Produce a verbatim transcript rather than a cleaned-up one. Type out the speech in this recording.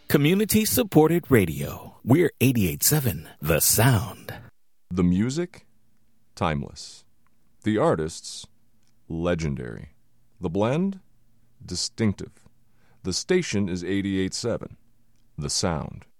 Community-supported radio. We're eighty-eight point seven The Sound. The music, timeless. The artists, legendary. The blend, distinctive. The station is eighty-eight point seven The Sound.